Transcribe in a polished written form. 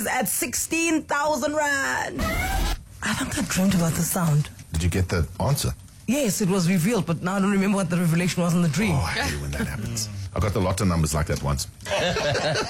at 16,000 rand. I think I dreamt about the sound. Did you get the answer? Yes, it was revealed, but now I don't remember what the revelation was in the dream. Oh, I hate when that happens. I got the lotto numbers like that once.